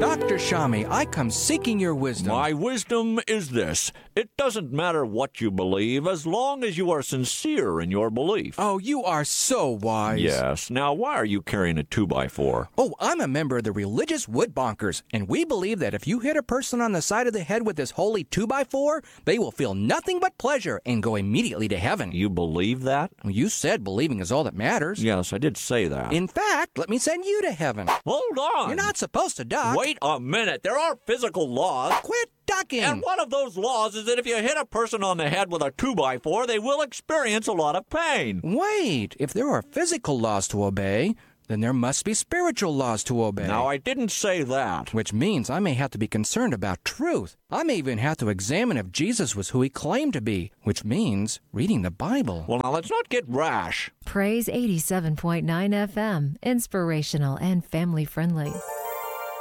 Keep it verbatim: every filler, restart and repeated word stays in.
Doctor Shami, I come seeking your wisdom. My wisdom is this. It doesn't matter what you believe as long as you are sincere in your belief. Oh, you are so wise. Yes. Now, why are you carrying a two by four? Oh, I'm a member of the Religious Woodbonkers, and we believe that if you hit a person on the side of the head with this holy two by four, they will feel nothing but pleasure and go immediately to heaven. You believe that? Well, you said believing is all that matters. Yes, I did say that. In fact, let me send you to heaven. Hold on. You're not supposed to duck. Wait a minute. There are physical laws. Quit ducking. And one of those laws is that if you hit a person on the head with a two by four, they will experience a lot of pain. Wait, if there are physical laws to obey, then there must be spiritual laws to obey. Now, I didn't say that. Which means I may have to be concerned about truth. I may even have to examine if Jesus was who he claimed to be, which means reading the Bible. Well, now, let's not get rash. Praise eighty-seven point nine F M, inspirational and family friendly.